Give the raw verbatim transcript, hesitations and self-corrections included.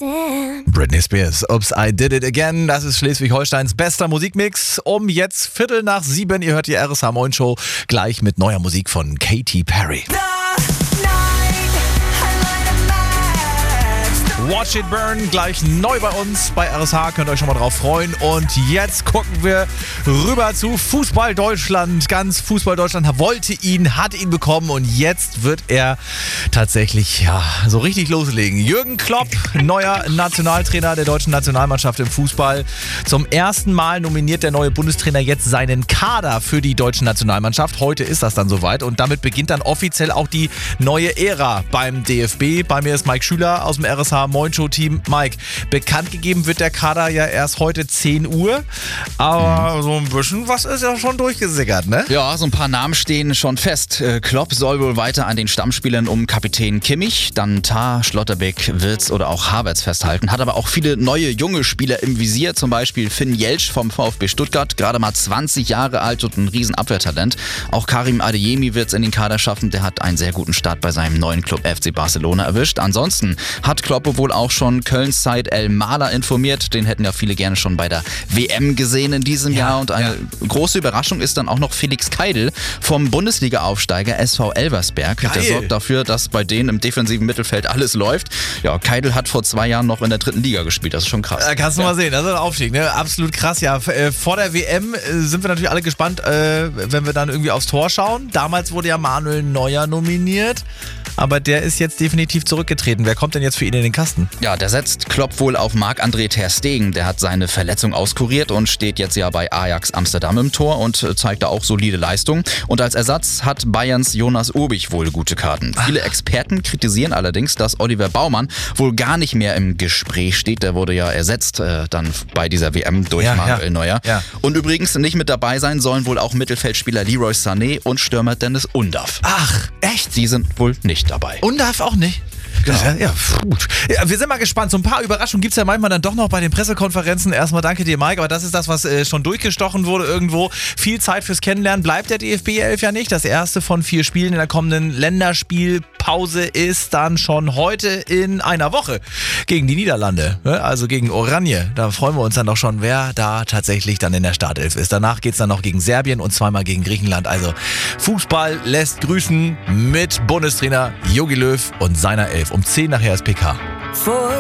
Britney Spears, Oops, I Did It Again. Das ist Schleswig-Holsteins bester Musikmix. Um jetzt Viertel nach sieben. Ihr hört die R S H Moin Show gleich mit neuer Musik von Katy Perry. Watch It Burn, gleich neu bei uns bei R S H, könnt ihr euch schon mal drauf freuen. Und jetzt gucken wir rüber zu Fußball Deutschland. Ganz Fußball Deutschland wollte ihn, hat ihn bekommen und jetzt wird er tatsächlich ja so richtig loslegen. Jürgen Klopp, neuer Nationaltrainer der deutschen Nationalmannschaft im Fußball. Zum ersten Mal nominiert der neue Bundestrainer jetzt seinen Kader für die deutsche Nationalmannschaft. Heute ist das dann soweit und damit beginnt dann offiziell auch die neue Ära beim D F B. Bei mir ist Mike Schüler aus dem R S H Moin Show Team. Mike, bekannt gegeben wird der Kader ja erst heute zehn Uhr, aber mhm. so ein bisschen was ist ja schon durchgesickert, ne? Ja, so ein paar Namen stehen schon fest. Klopp soll wohl weiter an den Stammspielern um Kapitän Kimmich, dann Tah, Schlotterbeck, Wirtz oder auch Havertz festhalten. Hat aber auch viele neue junge Spieler im Visier, zum Beispiel Finn Jelsch vom VfB Stuttgart, gerade mal zwanzig Jahre alt und ein riesen Abwehrtalent. Auch Karim Adeyemi wird es in den Kader schaffen, der hat einen sehr guten Start bei seinem neuen Club F C Barcelona erwischt. Ansonsten hat Klopp wohl auch schon Kölns Said El Mahler informiert. Den hätten ja viele gerne schon bei der W M gesehen in diesem ja, Jahr. Und eine ja. große Überraschung ist dann auch noch Felix Keidl vom Bundesliga-Aufsteiger S V Elversberg. Geil. Der sorgt dafür, dass bei denen im defensiven Mittelfeld alles läuft. Ja, Keidl hat vor zwei Jahren noch in der dritten Liga gespielt. Das ist schon krass. Da kannst du ja. mal sehen, das ist ein Aufstieg, ne? Absolut krass. Ja, vor der W M sind wir natürlich alle gespannt, wenn wir dann irgendwie aufs Tor schauen. Damals wurde ja Manuel Neuer nominiert. Aber der ist jetzt definitiv zurückgetreten. Wer kommt denn jetzt für ihn in den Kasten? Ja, der setzt Klopp wohl auf Marc-André ter Stegen. Der hat seine Verletzung auskuriert und steht jetzt ja bei Ajax Amsterdam im Tor und zeigt da auch solide Leistung. Und als Ersatz hat Bayerns Jonas Urbich wohl gute Karten. Ach. Viele Experten kritisieren allerdings, dass Oliver Baumann wohl gar nicht mehr im Gespräch steht. Der wurde ja ersetzt äh, dann bei dieser W M durch ja, Manuel ja. Neuer. Ja. Und übrigens nicht mit dabei sein sollen wohl auch Mittelfeldspieler Leroy Sané und Stürmer Dennis Undav. Ach, echt? Die sind wohl nicht dabei. Undav auch nicht? Genau. Ja, ja, ja, wir sind mal gespannt. So ein paar Überraschungen gibt es ja manchmal dann doch noch bei den Pressekonferenzen. Erstmal danke dir, Mike, aber das ist das, was äh, schon durchgestochen wurde irgendwo. Viel Zeit fürs Kennenlernen bleibt der D F B elf ja nicht. Das erste von vier Spielen in der kommenden Länderspielpause ist dann schon heute in einer Woche gegen die Niederlande, ne? Also gegen Oranje. Da freuen wir uns dann doch schon, wer da tatsächlich dann in der Startelf ist. Danach geht es dann noch gegen Serbien und zweimal gegen Griechenland. Also Fußball lässt grüßen mit Bundestrainer Jogi Löw und seiner Elf. Um zehn nachher ist P K.